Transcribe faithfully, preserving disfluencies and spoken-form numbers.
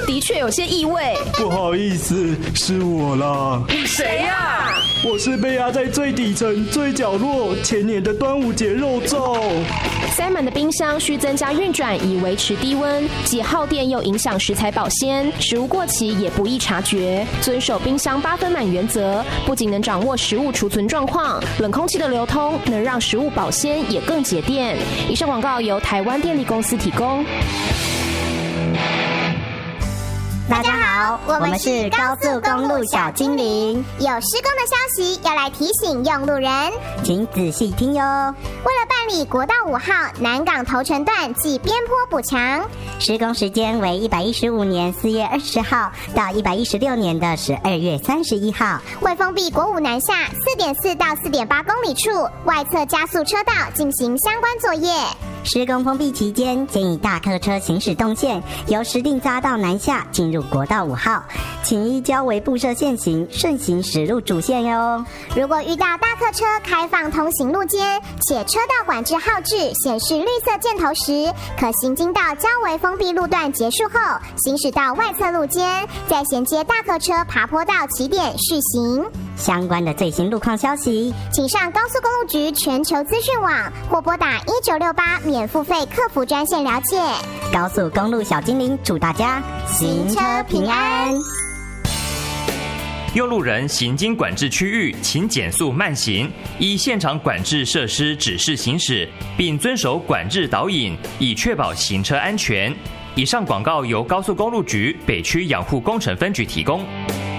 的确有些异味。 不好意思，是我啦。 你谁呀？ 我是被压在最底层、最角落前年的端午节肉粽。 塞满的冰箱需增加运转以维持低温，既耗电又影响食材保鲜，食物过期也不易察觉。遵守冰箱八分满原则，不仅能掌握食物储存状况，冷空气的流通能让食物保鲜也更节电。以上广告由台湾电力公司提供。 大家好，我们是高速公路小精灵，有施工的消息要来提醒用路人，请仔细听哟。为了办理国道五号南港头城段暨边坡补强，施工时间为一百一十五年四月二十号到一百一十六年的十二月三十一号，会封闭国五南下四点四到四点八公里处外侧加速车道进行相关作业。施工封闭期间，建议大客车行驶动线由石碇匝道南下进入国道五号，请依交围布设线型顺行驶入主线哟。如果遇到大客车开放通行路肩，且车道管制号志显示绿色箭头时，可行经到交围封闭路段结束后，行驶到外侧路肩，再衔接大客车爬坡道起点续行。相关的最新路况消息，请上高速公路局全球资讯网或拨打一九六八免付费客服专线了解。高速公路小精灵祝大家行车平安。 用路人行经管制区域，请减速慢行，依现场管制设施指示行驶，并遵守管制导引，以确保行车安全。以上广告由高速公路局北区养护工程分局提供。